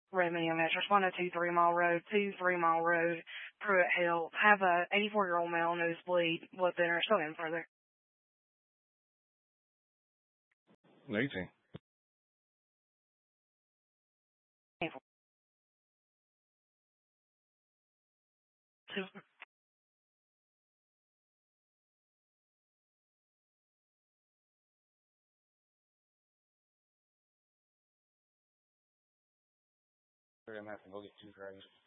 Remedy Mattress, 1023 Mile Road, 23 Mile Road, Pruitt Hill. Have a 84-year-old male nosebleed, blood thinner, still in further. 18. I'm gonna have to go get 2 crazy.